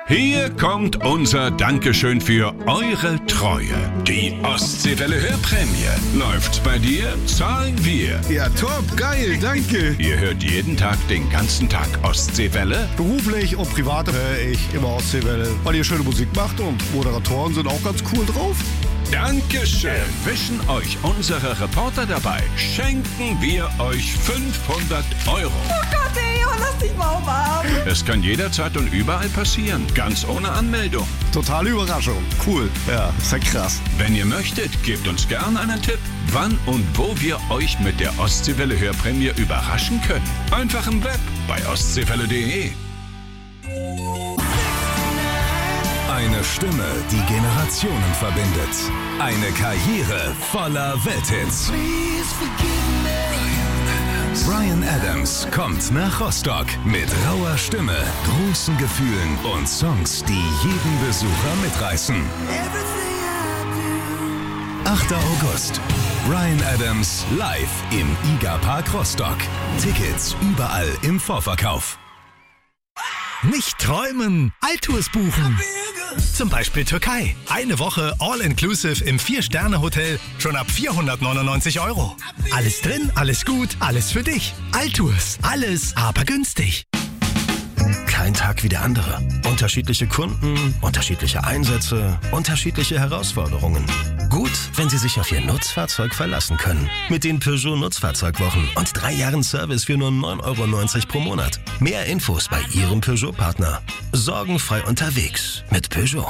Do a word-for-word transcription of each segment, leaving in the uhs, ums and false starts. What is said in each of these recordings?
Hier kommt unser Dankeschön für eure Treue. Die Ostseewelle Hörprämie. Läuft's bei dir, zahlen wir. Ja, top, geil, danke. Ihr hört jeden Tag den ganzen Tag Ostseewelle? Beruflich und privat höre ich immer Ostseewelle, weil ihr schöne Musik macht und Moderatoren sind auch ganz cool drauf. Dankeschön. Wischen euch unsere Reporter dabei. Schenken wir euch fünfhundert Euro. Oh Gott, ey, lass dich mal umarmen. Es kann jederzeit und überall passieren. Ganz ohne Anmeldung. Totale Überraschung. Cool. Ja, ist ja krass. Wenn ihr möchtet, gebt uns gern einen Tipp, wann und wo wir euch mit der Ostseewelle Hörprämie überraschen können. Einfach im Web bei ostseewelle punkt de. Eine Stimme, die Generationen verbindet. Eine Karriere voller Welthits. Bryan Adams kommt nach Rostock mit rauer Stimme, großen Gefühlen und Songs, die jeden Besucher mitreißen. achter August. Bryan Adams live im IGA Park Rostock. Tickets überall im Vorverkauf. Nicht träumen, Altours buchen. Zum Beispiel Türkei. Eine Woche All-Inclusive im vier-Sterne-Hotel schon ab vierhundertneunundneunzig Euro. Alles drin, alles gut, alles für dich. Altours. Alles, aber günstig. Kein Tag wie der andere. Unterschiedliche Kunden, unterschiedliche Einsätze, unterschiedliche Herausforderungen. Gut, wenn Sie sich auf Ihr Nutzfahrzeug verlassen können. Mit den Peugeot Nutzfahrzeugwochen und drei Jahren Service für nur neun Euro neunzig pro Monat. Mehr Infos bei Ihrem Peugeot-Partner. Sorgenfrei unterwegs mit Peugeot.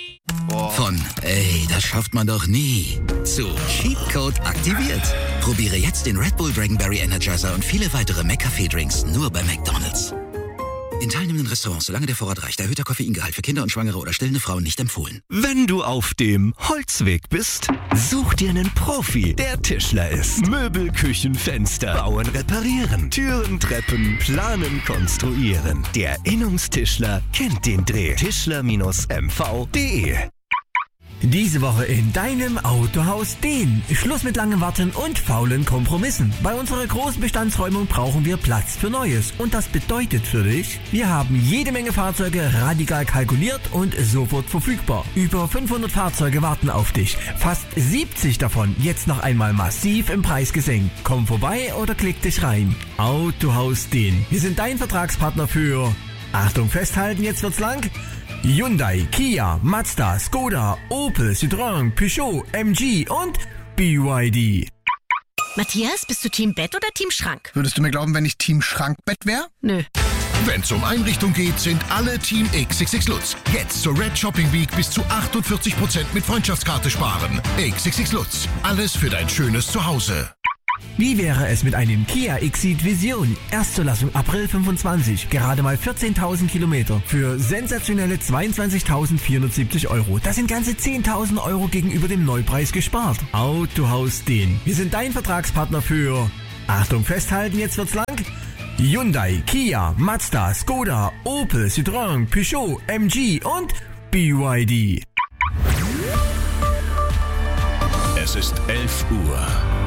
Von ey, das schafft man doch nie zu Cheatcode aktiviert. Probiere jetzt den Red Bull Dragonberry Energizer und viele weitere McCafé-Drinks nur bei McDonald's. In teilnehmenden Restaurants, solange der Vorrat reicht, erhöhter Koffeingehalt für Kinder und Schwangere oder stillende Frauen nicht empfohlen. Wenn du auf dem Holzweg bist, such dir einen Profi, der Tischler ist. Möbel, Küchen, Fenster, bauen, reparieren, Türen, Treppen, planen, konstruieren. Der Innungstischler kennt den Dreh. Tischler M V punkt de. Diese Woche in deinem Autohaus den. Schluss mit langem Warten und faulen Kompromissen. Bei unserer großen Bestandsräumung brauchen wir Platz für Neues. Und das bedeutet für dich, wir haben jede Menge Fahrzeuge radikal kalkuliert und sofort verfügbar. Über fünfhundert Fahrzeuge warten auf dich. Fast siebzig davon jetzt noch einmal massiv im Preis gesenkt. Komm vorbei oder klick dich rein. Autohaus den. Wir sind dein Vertragspartner für... Achtung, festhalten, jetzt wird's lang... Hyundai, Kia, Mazda, Skoda, Opel, Citroën, Peugeot, M G und B Y D. Matthias, bist du Team Bett oder Team Schrank? Würdest du mir glauben, wenn ich Team Schrankbett wäre? Nö. Wenn es um Einrichtung geht, sind alle Team X X X Lutz. Jetzt zur Red Shopping Week bis zu achtundvierzig Prozent mit Freundschaftskarte sparen. X X X Lutz. Alles für dein schönes Zuhause. Wie wäre es mit einem Kia Exceed Vision? Erstzulassung April fünfundzwanzig, gerade mal vierzehntausend Kilometer für sensationelle zweiundzwanzigtausendvierhundertsiebzig Euro. Das sind ganze zehntausend Euro gegenüber dem Neupreis gespart. Autohaus den. Wir sind dein Vertragspartner für... Achtung, festhalten, jetzt wird's lang... Hyundai, Kia, Mazda, Skoda, Opel, Citroën, Peugeot, M G und B Y D. Es ist elf Uhr.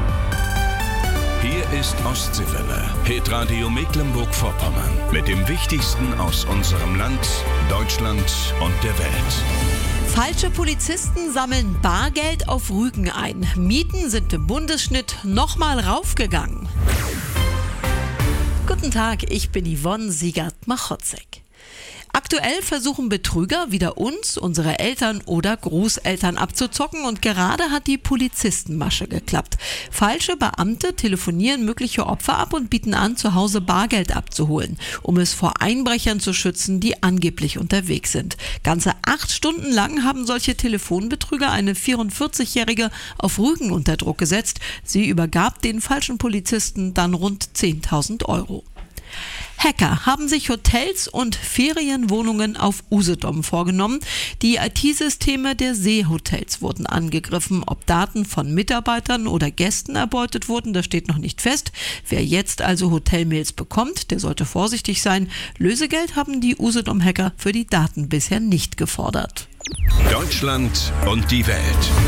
Hier ist Ostseewelle, Hitradio Mecklenburg-Vorpommern, mit dem Wichtigsten aus unserem Land, Deutschland und der Welt. Falsche Polizisten sammeln Bargeld auf Rügen ein. Mieten sind im Bundesschnitt nochmal raufgegangen. Guten Tag, ich bin Yvonne Siegert-Machotzek. Aktuell versuchen Betrüger wieder uns, unsere Eltern oder Großeltern abzuzocken und gerade hat die Polizistenmasche geklappt. Falsche Beamte telefonieren mögliche Opfer ab und bieten an, zu Hause Bargeld abzuholen, um es vor Einbrechern zu schützen, die angeblich unterwegs sind. Ganze acht Stunden lang haben solche Telefonbetrüger eine vierundvierzigjährige auf Rügen unter Druck gesetzt. Sie übergab den falschen Polizisten dann rund zehntausend Euro. Hacker haben sich Hotels und Ferienwohnungen auf Usedom vorgenommen. Die I T-Systeme der Seehotels wurden angegriffen. Ob Daten von Mitarbeitern oder Gästen erbeutet wurden, das steht noch nicht fest. Wer jetzt also Hotelmails bekommt, der sollte vorsichtig sein. Lösegeld haben die Usedom-Hacker für die Daten bisher nicht gefordert. Deutschland und die Welt.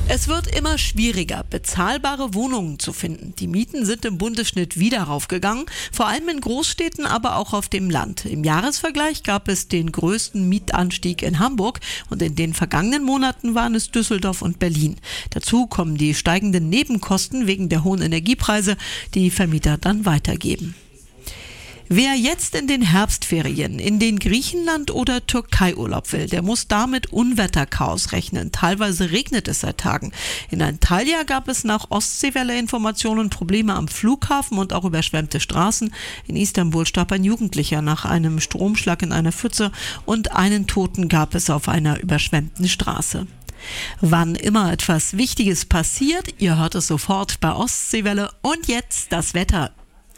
Es wird immer schwieriger, bezahlbare Wohnungen zu finden. Die Mieten sind im Bundesschnitt wieder raufgegangen, vor allem in Großstädten, aber auch auf dem Land. Im Jahresvergleich gab es den größten Mietanstieg in Hamburg und in den vergangenen Monaten waren es Düsseldorf und Berlin. Dazu kommen die steigenden Nebenkosten wegen der hohen Energiepreise, die Vermieter dann weitergeben. Wer jetzt in den Herbstferien in den Griechenland oder Türkei Urlaub will, der muss da mit Unwetterchaos rechnen. Teilweise regnet es seit Tagen. In Antalya gab es nach Ostseewelle-Informationen Probleme am Flughafen und auch überschwemmte Straßen. In Istanbul starb ein Jugendlicher nach einem Stromschlag in einer Pfütze und einen Toten gab es auf einer überschwemmten Straße. Wann immer etwas Wichtiges passiert, ihr hört es sofort bei Ostseewelle. Und jetzt das Wetter.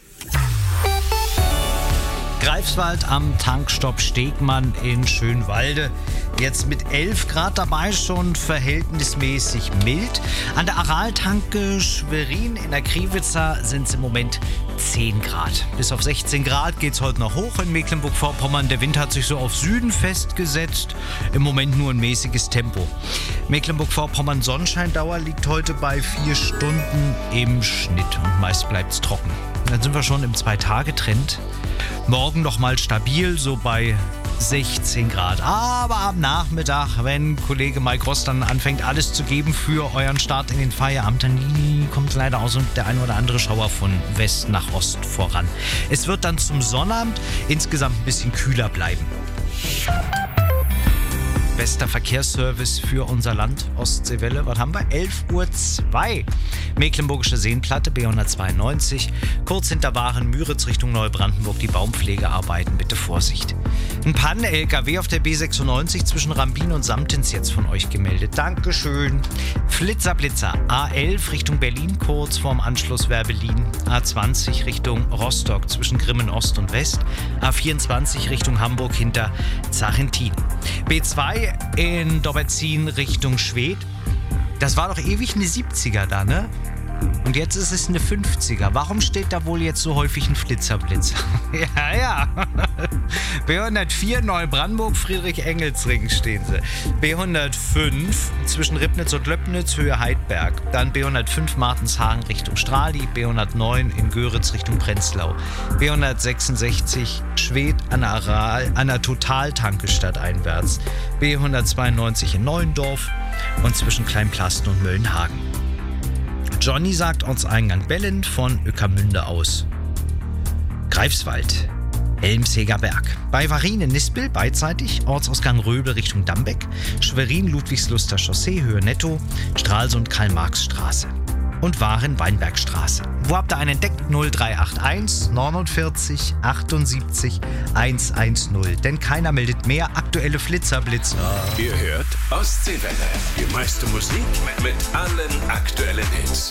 Greifswald am Tankstopp Stegmann in Schönwalde. Jetzt mit elf Grad dabei, schon verhältnismäßig mild. An der Araltanke Schwerin in der Kriwitzer sind es im Moment zehn Grad. Bis auf sechzehn Grad geht es heute noch hoch in Mecklenburg-Vorpommern. Der Wind hat sich so auf Süden festgesetzt. Im Moment nur ein mäßiges Tempo. Mecklenburg-Vorpommern Sonnenscheindauer liegt heute bei vier Stunden im Schnitt und meist bleibt es trocken. Dann sind wir schon im Zwei-Tage-Trend. Morgen noch mal stabil, so bei sechzehn Grad. Aber am Nachmittag, wenn Kollege Mike Ross dann anfängt, alles zu geben für euren Start in den Feierabend, dann kommt leider auch so der ein oder andere Schauer von West nach Ost voran. Es wird dann zum Sonnabend insgesamt ein bisschen kühler bleiben. Bester Verkehrsservice für unser Land, Ostseewelle. Was haben wir? elf Uhr zwei. Mecklenburgische Seenplatte, B hundertzweiundneunzig. Kurz hinter Waren-Müritz Richtung Neubrandenburg. Die Baumpflegearbeiten, bitte Vorsicht. Ein Pannen-L K W auf der B sechsundneunzig zwischen Rambin und Samtens jetzt von euch gemeldet. Dankeschön. Flitzer, Blitzer. A elf Richtung Berlin, kurz vorm Anschluss Werbelin. A zwanzig Richtung Rostock zwischen Grimmen Ost und West. A vierundzwanzig Richtung Hamburg hinter Zachentin. B zwei in Dobberzin Richtung Schwedt. Das war doch ewig eine siebziger da, ne? Und jetzt ist es eine fünfziger. Warum steht da wohl jetzt so häufig ein Flitzerblitzer? ja, ja. B hundertvier Neubrandenburg, Friedrich-Engels-Ring stehen sie. B hundertfünf zwischen Ribnitz und Löppnitz, Höhe Heidberg. Dann B hundertfünf Martenshagen Richtung Strahli. B hundertneun in Göritz Richtung Prenzlau. B hundertsechsundsechzig Schwedt an der Aral, an der Totaltanke stadteinwärts. B hundertzweiundneunzig in Neuendorf und zwischen Kleinplasten und Möllenhagen. Johnny sagt Ortseingang Bellen von Ueckermünde aus. Greifswald, Helmseger Berg. Bei Varin in Nispel beidseitig, Ortsausgang Röbel Richtung Dambeck, Schwerin Ludwigsluster Chaussee, Höhe Netto, Stralsund Karl-Marx-Straße und Waren Weinbergstraße. Wo habt ihr einen entdeckt? null drei acht eins neunundvierzig achtundsiebzig hundertzehn. Denn keiner meldet mehr aktuelle Flitzerblitzer. Ihr hört Ostseewelle. Die meiste Musik mit allen aktuellen Hits.